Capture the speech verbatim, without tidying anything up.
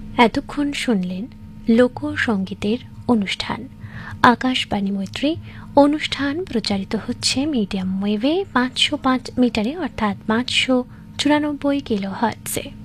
এতক্ষণ শুনলেন লোকসঙ্গীতের অনুষ্ঠান। আকাশবাণী মৈত্রী অনুষ্ঠান প্রচারিত হচ্ছে মিডিয়াম ওয়েভে পাঁচশো পাঁচ মিটারে অর্থাৎ পাঁচশো চুরানব্বই কিলো হার্টজে।